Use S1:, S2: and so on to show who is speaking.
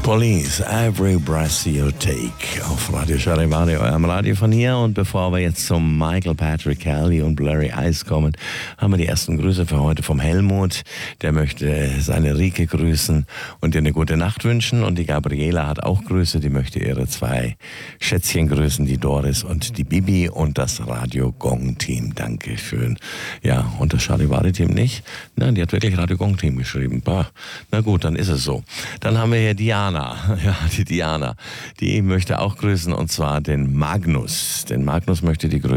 S1: Police, Every Breath You Take auf Radio Charivari, eurem Radio von hier. Und bevor wir jetzt zum Michael Patrick Kelly und Blurry Eyes kommen, haben wir die ersten Grüße für heute vom Helmut. Der möchte seine Rike grüßen und ihr eine gute Nacht wünschen. Und die Gabriela hat auch Grüße, die möchte ihre zwei Schätzchen grüßen, die Doris und die Bibi und das Radio Gong Team. Dankeschön. Ja, und das Charivari Team nicht? Nein, die hat wirklich Radio Gong Team geschrieben. Bah. Na gut, dann ist es so. Dann haben wir hier Diana. Ja, die Diana, die möchte auch grüßen, und zwar den Magnus. Den Magnus möchte die grüßen.